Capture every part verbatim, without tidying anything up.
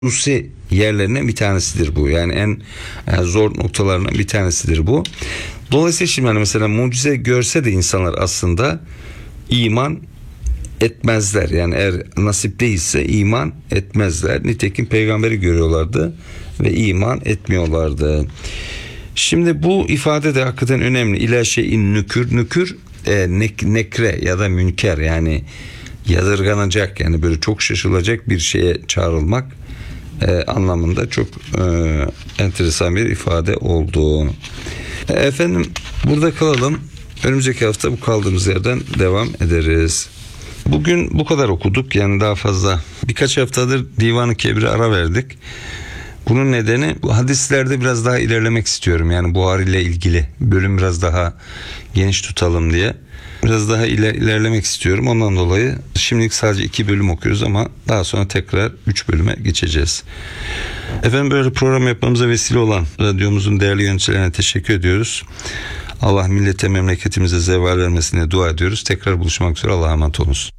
hususi yerlerinden bir tanesidir bu. Yani en yani zor noktalarından bir tanesidir bu. Dolayısıyla şimdi hani mesela mucize görse de insanlar aslında iman etmezler. Yani eğer nasip değilse iman etmezler. Nitekim peygamberi görüyorlardı ve iman etmiyorlardı. Şimdi bu ifade de hakikaten önemli. İlâ şeyin nükür. Nükür e, nek, nekre ya da münker, yani yadırganacak, yani böyle çok şaşılacak bir şeye çağrılmak e, anlamında çok e, enteresan bir ifade oldu. E, efendim burada kalalım. Önümüzdeki hafta bu kaldığımız yerden devam ederiz. Bugün bu kadar okuduk, yani daha fazla. Birkaç haftadır Divan-ı Kebir'e ara verdik. Bunun nedeni bu hadislerde biraz daha ilerlemek istiyorum. Yani Buhari ile ilgili bölüm biraz daha geniş tutalım diye. Biraz daha iler, ilerlemek istiyorum. Ondan dolayı şimdilik sadece iki bölüm okuyoruz ama daha sonra tekrar üç bölüme geçeceğiz. Efendim böyle program yapmamıza vesile olan radyomuzun değerli yöneticilerine teşekkür ediyoruz. Allah millete, memleketimize zeval vermesine dua ediyoruz. Tekrar buluşmak üzere. Allah'a emanet olunuz.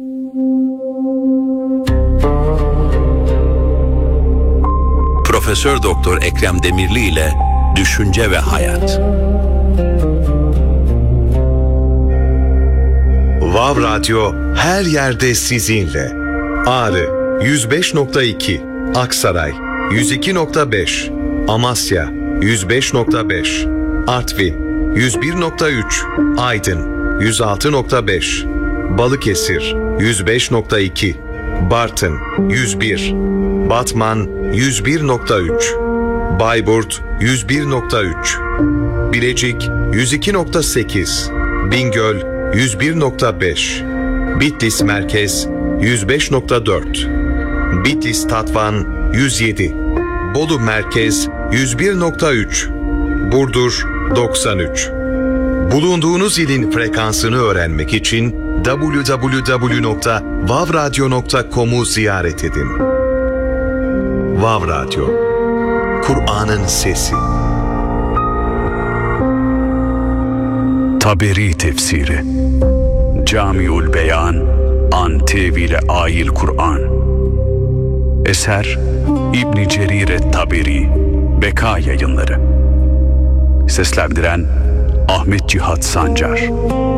Profesör Doktor Ekrem Demirli ile Düşünce ve Hayat. Vav Radyo her yerde sizinle. Ağrı yüz beş nokta iki, Aksaray yüz iki nokta beş, Amasya yüz beş nokta beş, Artvin yüz bir nokta üç, Aydın yüz altı nokta beş, Balıkesir yüz beş nokta iki, Bartın yüz bir, Batman yüz bir nokta üç, Bayburt yüz bir nokta üç, Bilecik yüz iki nokta sekiz, Bingöl yüz bir nokta beş, Bitlis Merkez yüz beş nokta dört, Bitlis Tatvan yüz yedi, Bolu Merkez yüz bir nokta üç, Burdur doksan üç. Bulunduğunuz ilin frekansını öğrenmek için double-u double-u double-u nokta vav radyo nokta com'u ziyaret edin. Vav Radyo, Kur'an'ın sesi. Taberi tefsiri Camiül Beyan an tevile ayil Kur'an. Eser İbn Cerir Taberi, Beka Yayınları. Seslendiren Ahmet Cihat Sancar.